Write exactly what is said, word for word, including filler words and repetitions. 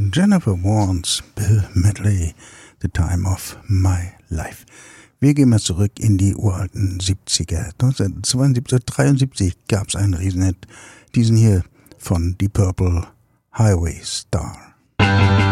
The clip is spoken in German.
Jennifer Warnes, Bill Medley, The Time of My Life. Wir gehen mal zurück in die uralten siebziger. neunzehnhundertzweiundsiebzig, dreiundsiebzig gab es einen Riesenhit, diesen hier von Deep Purple, Highway Star.